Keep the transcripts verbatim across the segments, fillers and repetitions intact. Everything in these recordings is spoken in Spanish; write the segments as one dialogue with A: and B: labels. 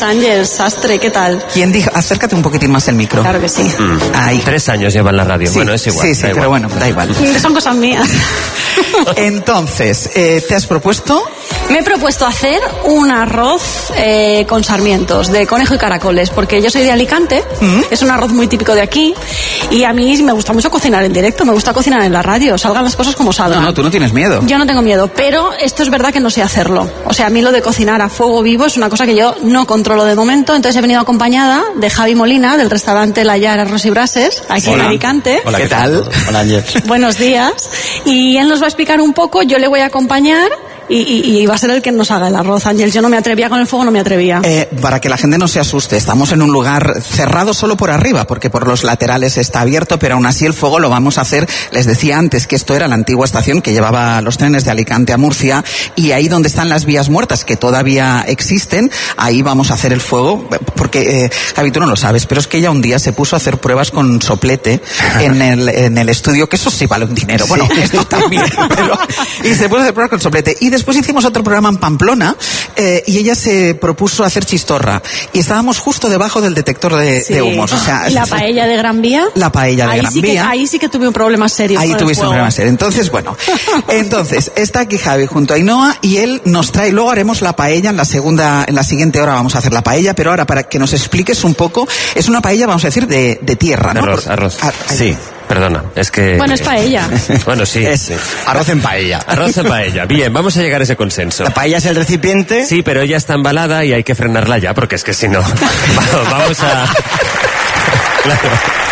A: Ángel Sastre, ¿qué tal?
B: ¿Quién dijo? Acércate un poquitín más el micro.
A: Claro que sí.
C: Mm.
B: Ahí.
C: Tres años lleva en la radio.
B: Sí,
C: bueno, es igual.
B: Sí, sí,
C: da
B: pero
C: igual.
B: bueno, da igual.
A: Son cosas mías.
B: Entonces, eh, ¿te has propuesto?
A: Me he propuesto hacer un arroz eh, con sarmientos de conejo y caracoles, porque yo soy de Alicante,
B: ¿Mm?
A: es un arroz muy típico de aquí, y a mí me gusta mucho cocinar en directo, me gusta cocinar en la radio, salgan las cosas como salgan.
B: No, no, tú no tienes miedo.
A: Yo no tengo miedo, pero esto es verdad que no sé hacerlo. O sea, a mí lo de cocinar a fuego vivo es una cosa que yo no controlo de momento, entonces he venido acompañada de Javi Molina, del restaurante La Llar Arroz y Brases, aquí
B: Hola.
A: en Alicante.
B: Hola, ¿qué tal?
D: Hola, Ángel.
A: Buenos días. Y él nos va a explicar un poco, yo le voy a acompañar y, y, y va a ser el que nos haga el arroz, Ángel. Yo no me atrevía con el fuego, no me atrevía.
B: Eh, para que la gente no se asuste, estamos en un lugar cerrado solo por arriba, porque por los laterales está abierto, pero aún así el fuego lo vamos a hacer. Les decía antes que esto era la antigua estación que llevaba los trenes de Alicante a Murcia, y ahí donde están las vías muertas, que todavía existen, ahí vamos a hacer el fuego, porque, eh, Javi, tú no lo sabes, pero es que ella un día se puso a hacer pruebas con soplete en el, en el estudio, que eso sí vale un dinero, bueno, esto también, pero, y se puso a hacer pruebas con soplete, y después hicimos otro programa en Pamplona, eh, y ella se propuso hacer chistorra, y estábamos justo debajo del detector de,
A: Sí.
B: de humos, o sea...
A: ¿Y la paella de Gran Vía?
B: La paella de
A: ahí
B: Gran
A: sí que,
B: Vía.
A: ahí sí que tuve un problema serio.
B: Ahí
A: con el
B: tuviste un
A: fuego.
B: problema serio. Entonces, bueno, entonces está aquí Javi junto a Ainhoa, y él nos trae, luego haremos la paella en la segunda, en la siguiente hora vamos a hacer la paella, pero ahora para que nos expliques un poco, es una paella, vamos a decir, de, de tierra, ¿no?
C: Arroz,
B: Por-
C: arroz.
B: Ah,
C: Sí, perdona, es que...
A: Bueno, es paella.
C: Bueno, sí.
D: Es arroz en paella.
C: Arroz en paella. Bien, vamos a llegar a ese consenso.
D: La paella es el recipiente.
C: Sí, pero ella está embalada y hay que frenarla ya, porque es que si no... Va- Vamos a... Claro.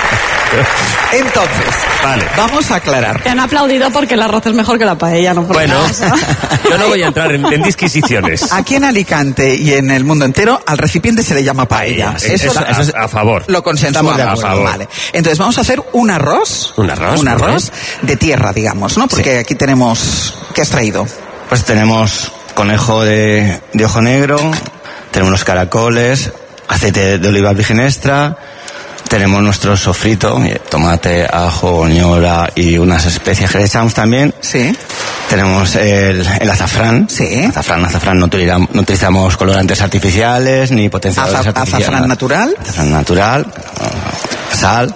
B: Entonces,
C: Vale.
B: vamos a aclarar.
A: Te han aplaudido porque el arroz es mejor que la paella, no por
C: Bueno,
A: nada.
C: yo no voy a entrar en, en disquisiciones.
B: Aquí en Alicante y en el mundo entero, al recipiente se le llama paella.
C: Paella, eso-
B: la-
C: eso es a favor.
B: Lo consensuamos.
C: Estamos de acuerdo.
B: Vale. Entonces vamos a hacer un arroz.
C: Un arroz,
B: Un
C: muy
B: arroz de tierra, digamos, ¿no? Porque
D: Sí.
B: aquí tenemos... ¿Qué has traído?
D: Pues tenemos conejo de, de ojo negro, tenemos unos caracoles, aceite de oliva virgen extra, tenemos nuestro sofrito, eh, tomate, ajo, ñora y unas especias que le echamos también.
B: Sí.
D: Tenemos el, el azafrán.
B: Sí.
D: Azafrán, azafrán, no utilizamos, no utilizamos colorantes artificiales ni potenciadores
B: Aza-
D: artificiales.
B: azafrán natural.
D: Azafrán natural, uh, sal.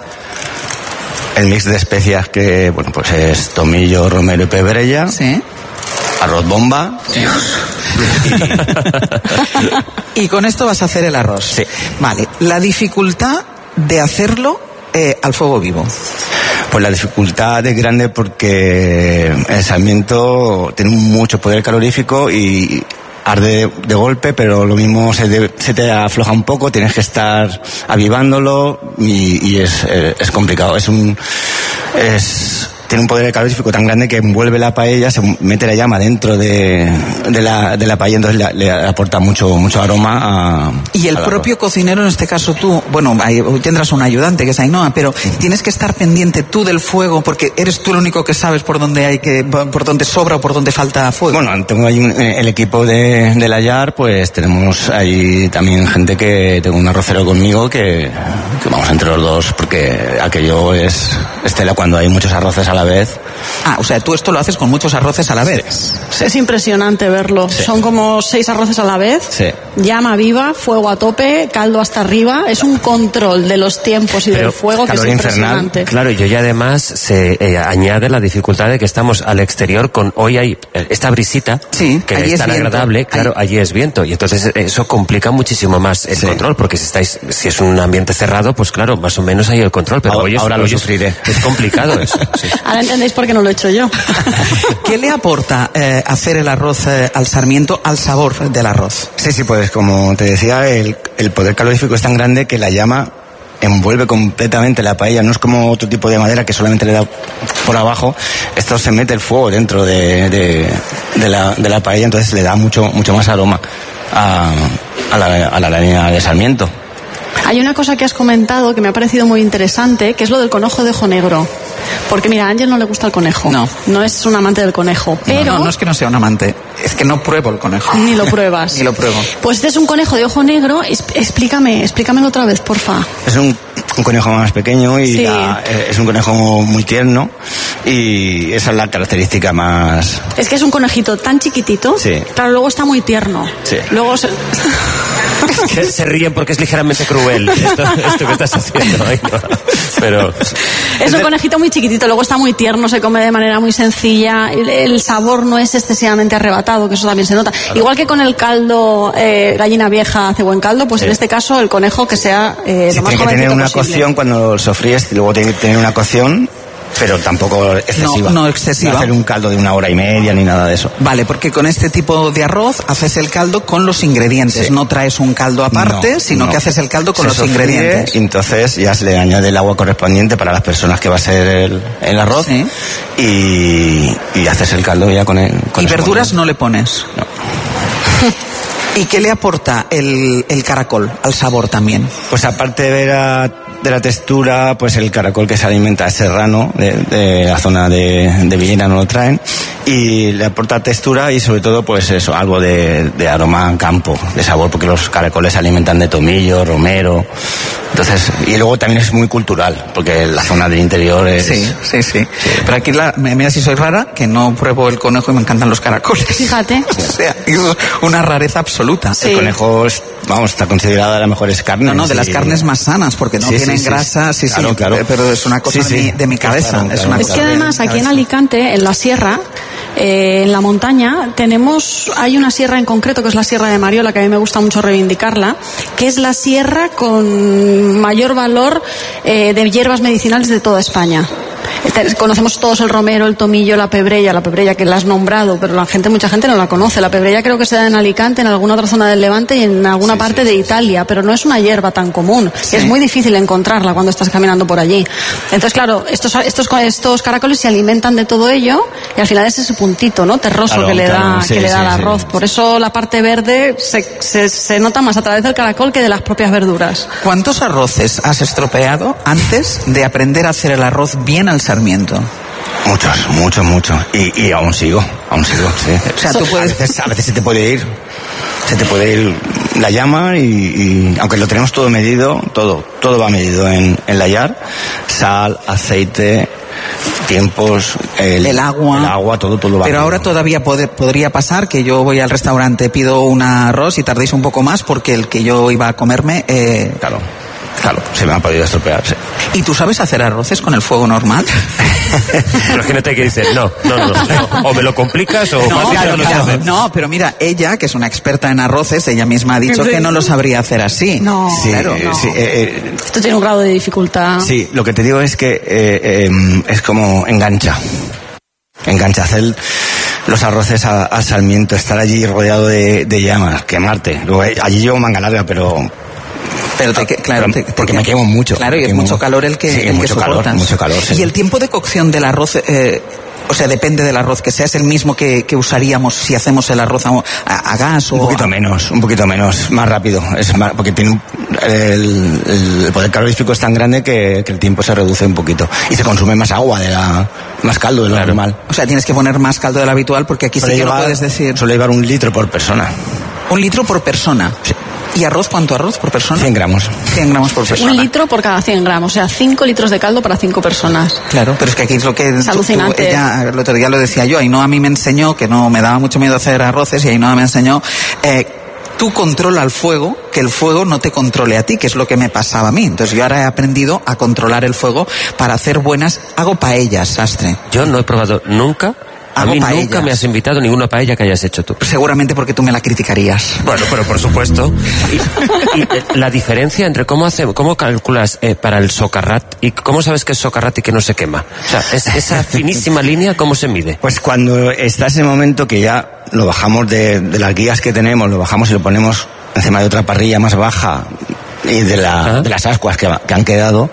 D: El mix de especias que, bueno, pues es tomillo, romero y pebrella.
B: Sí.
D: Arroz bomba.
B: Y con esto vas a hacer el arroz.
D: Sí.
B: Vale. La dificultad de hacerlo eh, al fuego vivo.
D: Pues la dificultad es grande porque el sarmiento tiene mucho poder calorífico y arde de golpe, pero lo mismo se, de- se te afloja un poco, tienes que estar avivándolo y, y es, eh, es complicado. Es un... Es, tiene un poder calorífico tan grande que envuelve la paella, se mete la llama dentro de, de, la, de la paella, entonces le, le aporta mucho mucho aroma a...
B: Y el
D: al
B: propio
D: arroz.
B: cocinero, en este caso tú, bueno, ahí tendrás un ayudante que es Ainhoa, pero tienes que estar pendiente tú del fuego porque eres tú el único que sabes por dónde hay que, por dónde sobra o por dónde falta fuego.
D: Bueno, tengo ahí un- eh, el equipo de, de La Llar, pues tenemos ahí también gente que tengo un arrocero conmigo que, que vamos entre los dos porque aquello es estela cuando hay muchos arroces a la vez.
B: Ah, o sea, tú esto lo haces con muchos arroces a la vez.
A: Es impresionante verlo.
D: Sí.
A: Son como seis arroces a la vez.
D: Sí.
A: Llama viva, fuego a tope, caldo hasta arriba. Es un control de los tiempos y
C: Pero
A: del fuego que es
D: calor infernal,
A: impresionante.
C: Claro, y hoy además se eh, añade la dificultad de que estamos al exterior con hoy hay eh, esta brisita
B: Sí,
C: que
B: allí
C: es
B: es
C: tan
B: viento.
C: agradable, claro,
B: Ahí.
C: allí es viento y entonces eh, eso complica muchísimo más el
D: Sí.
C: control porque si estáis si es un ambiente cerrado, pues claro, más o menos hay el control, pero
D: Ahora-
C: hoy es,
D: ahora lo
C: hoy es-
D: sufriré.
C: es complicado eso. Sí.
A: Ahora entendéis por qué no lo he hecho yo.
B: ¿Qué le aporta eh, hacer el arroz eh, al sarmiento al sabor del arroz?
D: Sí, sí, pues como te decía, el, el poder calorífico es tan grande que la llama envuelve completamente la paella. No es como otro tipo de madera que solamente le da por abajo. Esto se mete el fuego dentro de, de, de, la, de la paella, entonces le da mucho mucho más aroma a, a, la, a la harina de sarmiento.
A: Hay una cosa que has comentado que me ha parecido muy interesante, que es lo del conejo de ojo negro. Porque mira, a Ángel no le gusta el conejo.
B: No.
A: No es un amante del conejo, pero...
B: No, no, no es que no sea un amante, es que no pruebo el conejo.
A: Ni lo pruebas.
B: Ni lo pruebo.
A: Pues este es un conejo de ojo negro. Es- explícame, explícamelo otra vez, porfa.
D: Es un, un conejo más pequeño y
A: Sí.
D: la- eh, es un conejo muy tierno y esa es la característica más...
A: Es que es un conejito tan chiquitito.
D: Sí.
A: Claro, luego está muy tierno.
D: Sí.
A: Luego se...
C: Se, se ríen porque es ligeramente cruel esto, esto que estás haciendo. Ay, no. Pero
A: es un conejito muy chiquitito, luego está muy tierno, se come de manera muy sencilla, el, el sabor no es excesivamente arrebatado, que eso también se nota. Claro. Igual que con el caldo, eh, gallina vieja hace buen caldo, pues sí. En este caso el conejo que sea eh,
D: sí,
A: lo más
D: tiene que tener una
A: posible.
D: Cocción cuando lo sofríes, y luego tiene que tener una cocción, pero tampoco excesiva.
B: No, no excesiva.
D: No hacer un caldo de una hora y media ni nada de eso.
B: Vale, porque con este tipo de arroz haces el caldo con los ingredientes. Sí. No traes un caldo aparte, no, sino no. que haces el caldo con se los sofríe, ingredientes.
D: Y entonces ya se le añade el agua correspondiente para las personas que va a ser el, el arroz. Sí. Y, y haces el caldo ya con el... Con
B: ¿Y verduras no le pones?
D: No.
B: ¿Y qué le aporta el, el caracol al sabor también?
D: Pues aparte de ver a de la textura, pues el caracol que se alimenta es serrano, de, de la zona de, de Villena no lo traen, y le aporta textura y sobre todo pues eso, algo de, de aroma a campo, de sabor, porque los caracoles se alimentan de tomillo, romero, entonces, y luego también es muy cultural, porque la zona del interior es...
B: Sí, sí, sí. sí. Pero aquí, la, mira si soy rara, que no pruebo el conejo y me encantan los caracoles.
A: Fíjate.
B: O sea, es una rareza absoluta.
D: Sí. El conejo, es, vamos, está considerada de las mejores carnes.
B: No, no, de las carnes más sanas, porque no sí, tienen sí, grasa, sí, sí,
D: claro,
B: sí,
D: claro.
B: Pero es una cosa sí, sí. De, mi, de mi cabeza.
D: Claro, claro,
B: es una
A: es
B: cosa
A: que además aquí en Alicante, en la sierra, eh, en la montaña, tenemos, hay una sierra en concreto, que es la Sierra de Mariola, que a mí me gusta mucho reivindicarla, que es la sierra con mayor valor eh, de hierbas medicinales de toda España. Conocemos todos el romero, el tomillo, la pebrella, la pebrella que la has nombrado, pero la gente, mucha gente no la conoce. La pebrella creo que se da en Alicante, en alguna otra zona del Levante y en alguna sí, parte sí, de sí, Italia, sí. Pero no es una hierba tan común. Sí. Es muy difícil encontrarla cuando estás caminando por allí. Entonces, claro, estos, estos, estos caracoles se alimentan de todo ello y al final es ese puntito, ¿no? Terroso claro, que le da, claro, sí, que le da sí, el arroz. Sí. Por eso la parte verde se, se, se nota más a través del caracol que de las propias verduras.
B: ¿Cuántos arroces has estropeado antes de aprender a hacer el arroz bien al sarmiento?
D: Muchos, muchos, muchos. Y, y aún sigo, aún sigo, sí.
B: O sea, tú puedes...
D: a, veces, a veces se te puede ir, se te puede ir la llama y, y aunque lo tenemos todo medido, todo, todo va medido en, en la yar, sal, aceite, tiempos, el,
B: el agua,
D: el agua, todo, todo va.
B: Pero ahora todavía puede, podría pasar que yo voy al restaurante, pido un arroz y tardéis un poco más porque el que yo iba a comerme, eh...
D: claro. Claro, se me ha podido estropear, sí.
B: ¿Y tú sabes hacer arroces con el fuego normal?
C: Imagínate que dices, no, no, no, no, o me lo complicas o
B: no,
C: fácil,
B: claro,
C: no,
B: claro.
C: lo
B: No, pero mira, ella, que es una experta en arroces, ella misma ha dicho sí. que no lo sabría hacer así.
A: No,
D: sí,
A: claro,
D: eh,
A: no.
D: Sí, eh,
A: Esto tiene un grado de dificultad.
D: Sí, lo que te digo es que eh, eh, es como engancha. Engancha, hacer los arroces a, a sarmiento, estar allí rodeado de, de llamas, quemarte. Luego, allí llevo manga larga, pero...
B: Pero te, claro, te,
D: porque
B: te,
D: me quemo mucho.
B: Claro, y es
D: quemo,
B: mucho calor el que,
D: sí,
B: el
D: mucho
B: que soportas.
D: Calor, mucho calor, sí.
B: Y el tiempo de cocción del arroz, eh, o sea, depende del arroz que sea, es el mismo que, que usaríamos si hacemos el arroz a, a, a gas o...
D: Un poquito
B: a...
D: menos, un poquito menos, más rápido. Es más, porque tiene un, el, el poder calorífico es tan grande que, que el tiempo se reduce un poquito. Y se consume más agua, de la más caldo de lo claro. normal.
B: O sea, tienes que poner más caldo de lo habitual porque aquí suele sí que llevar, no puedes decir...
D: Suele llevar un litro por persona.
B: ¿Un litro por persona?
D: Sí.
B: ¿Y arroz? ¿Cuánto arroz por persona?
D: cien gramos.
B: cien gramos por persona.
A: Un litro por cada cien gramos, o sea, cinco litros de caldo para cinco personas.
B: Claro, pero es que aquí es lo que...
A: Es alucinante.
B: Tú, ella, el otro día lo decía yo, Ainhoa a mí me enseñó, que no me daba mucho miedo hacer arroces, y Ainhoa me enseñó... Eh, tú controla el fuego, que el fuego no te controle a ti, que es lo que me pasaba a mí. Entonces yo ahora he aprendido a controlar el fuego para hacer buenas... Hago paellas, Sastre.
C: Yo no he probado nunca... A
B: Hago
C: mí
B: paellas.
C: Nunca me has invitado ninguna paella que hayas hecho tú.
B: Seguramente porque tú me la criticarías.
C: Bueno, pero por supuesto. Y, y eh, la diferencia entre cómo hace, cómo calculas eh, para el socarrat y cómo sabes que es socarrat y que no se quema. O sea, es, esa finísima línea, ¿cómo se mide?
D: Pues cuando está ese momento que ya lo bajamos de, de las guías que tenemos, lo bajamos y lo ponemos encima de otra parrilla más baja y de, la, de las ascuas que, que han quedado,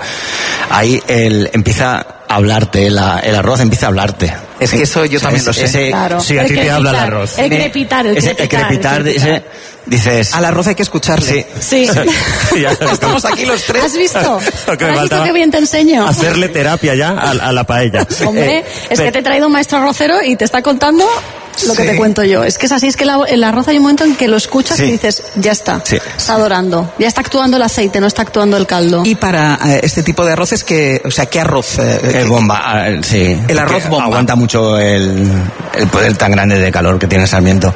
D: ahí el, empieza a hablarte, la, el arroz empieza a hablarte.
B: Es que eso yo también lo sé.
D: Ese,
A: claro.
C: Sí, a ti te habla el arroz.
A: El crepitar, el
D: ese,
A: crepitar.
D: El crepitar, el crepitar. Ese, dices...
B: Al arroz hay que escucharle.
A: Sí. sí.
C: Ya
B: estamos aquí los tres.
A: ¿Has visto?
C: que
A: ¿Has visto qué bien te enseño?
C: Hacerle terapia ya a, a la paella.
A: Hombre, eh, es pero... que te he traído un maestro arrocero y te está contando lo que sí. te cuento yo. Es que es así, es que la, el arroz hay un momento en que lo escuchas sí. y dices, ya está,
D: sí.
A: está adorando, ya está actuando el aceite, no está actuando el caldo.
B: Y para eh, este tipo de arroces, que, o sea, ¿qué arroz? Eh,
D: el bomba, sí.
B: El arroz bomba.
D: Aguanta mucho el, el poder tan grande de calor que tiene el sarmiento.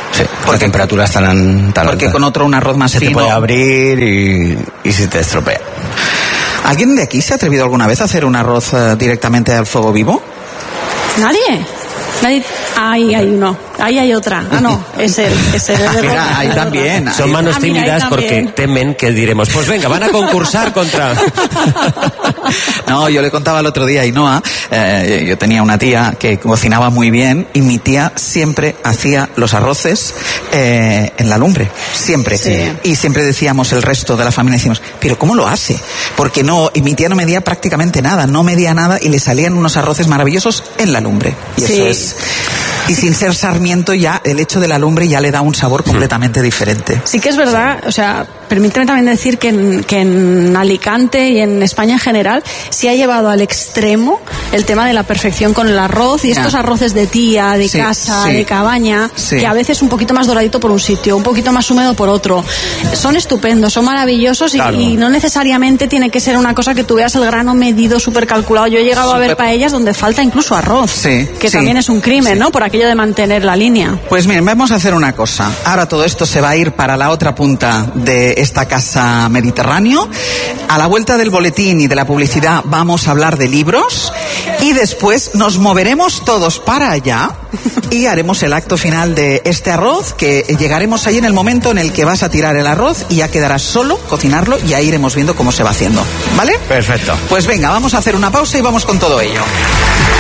D: Sí, por temperaturas tan, tan
B: Porque
D: altas.
B: con otro un arroz más
D: se
B: fino...
D: te puede abrir y, y se te estropea.
B: ¿Alguien de aquí se ha atrevido alguna vez a hacer un arroz eh, directamente al fuego vivo?
A: ¿Nadie? Nadie. Ahí hay uno. Ahí hay otra. Ah, no. Es él. Es él. Es de
B: Mira,
A: Roca,
B: ahí
A: es de
B: también.
A: Roca.
C: Son manos
A: Ah, mira, ahí
C: tímidas porque
A: también.
C: temen que diremos, pues venga, van a concursar contra...
B: No, yo le contaba el otro día a Ainhoa, eh, yo tenía una tía que cocinaba muy bien y mi tía siempre hacía los arroces eh, en la lumbre, siempre.
A: Sí.
B: Y siempre decíamos, el resto de la familia decíamos, pero ¿cómo lo hace? Porque no, y mi tía no medía prácticamente nada, no medía nada y le salían unos arroces maravillosos en la lumbre. Y
A: Sí.
B: eso es... Y sin ser sarmiento ya, el hecho de la lumbre ya le da un sabor completamente diferente.
A: Sí que es verdad, o sea, permíteme también decir que en, que en Alicante y en España en general se ha llevado al extremo el tema de la perfección con el arroz y estos
B: Ya.
A: arroces de tía, de
B: Sí,
A: casa,
B: sí.
A: de cabaña,
B: Sí.
A: que a veces un poquito más doradito por un sitio, un poquito más húmedo por otro. Son estupendos, son maravillosos y,
D: Claro.
A: y no necesariamente tiene que ser una cosa que tú veas el grano medido, súper calculado. Yo he llegado a ver
B: Súper-
A: paellas donde falta incluso arroz,
B: Sí,
A: que
B: sí,
A: también es un crimen,
B: sí.
A: ¿no? Por aquello de mantener la línea.
B: Pues miren, vamos a hacer una cosa. Ahora todo esto se va a ir para la otra punta de esta casa Mediterráneo. A la vuelta del boletín y de la publicidad vamos a hablar de libros y después nos moveremos todos para allá y haremos el acto final de este arroz, que llegaremos ahí en el momento en el que vas a tirar el arroz y ya quedará solo cocinarlo y ahí iremos viendo cómo se va haciendo. ¿Vale?
D: Perfecto.
B: Pues venga, vamos a hacer una pausa y vamos con todo ello.